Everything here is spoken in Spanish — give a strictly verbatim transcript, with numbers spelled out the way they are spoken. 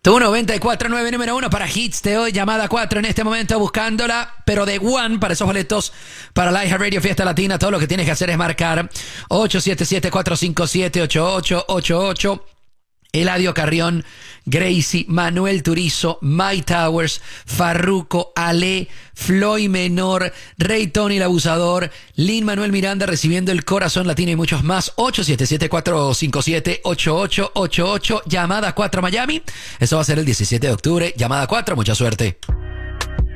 Tu noventa y cuatro punto nueve número uno para hits de hoy, llamada cuatro en este momento buscándola, pero de One para esos boletos para la iHeartRadio Fiesta Latina. Todo lo que tienes que hacer es marcar ocho siete siete, cuatro cinco siete, ocho ocho ocho ocho. Eladio Carrión, Gracie, Manuel Turizo, My Towers, Farruko, Ale, Floyd Menor, Rey Tony el Abusador, Lin Manuel Miranda recibiendo el Corazón Latino y muchos más. ocho siete siete, cuatro cinco siete, ocho ocho ocho ocho. Llamada cuatro Miami. Eso va a ser el diecisiete de octubre. Llamada cuatro, mucha suerte.